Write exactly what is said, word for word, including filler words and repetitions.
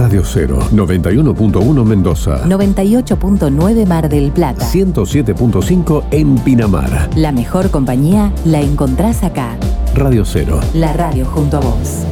Radio Cero, noventa y uno punto uno Mendoza. noventa y ocho punto nueve Mar del Plata. ciento siete punto cinco en Pinamar. La mejor compañía la encontrás acá. Radio Cero. La radio junto a vos.